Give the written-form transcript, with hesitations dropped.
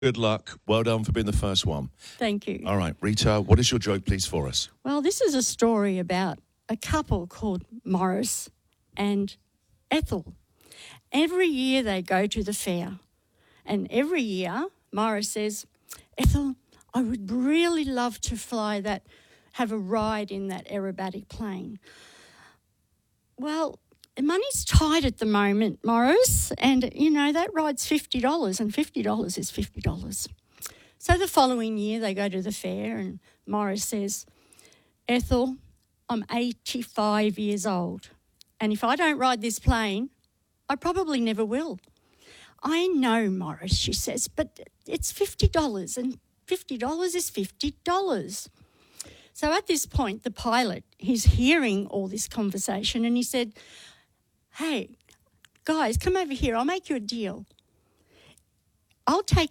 Good luck. Well done for being the first one. Thank you. All right, Rita, what is your joke, please, for us? Well, this is a story about a couple called Morris and Ethel. Every year they go to the fair, and every year Morris says, Ethel, I would really love to have a ride in that aerobatic plane. Well, the money's tight at the moment, Morris, and, that ride's $50, and $50 is $50. So the following year they go to the fair, and Morris says, Ethel, I'm 85 years old, and if I don't ride this plane, I probably never will. I know, Morris, she says, but it's $50, and $50 is $50. So at this point, the pilot, he's hearing all this conversation, and he said, hey, guys, come over here. I'll make you a deal. I'll take